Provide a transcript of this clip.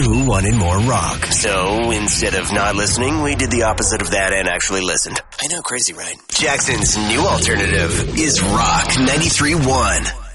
who wanted more rock. So instead of not listening, we did the opposite of that and actually listened. I know, crazy, right? Jackson's new alternative is Rock 93.1.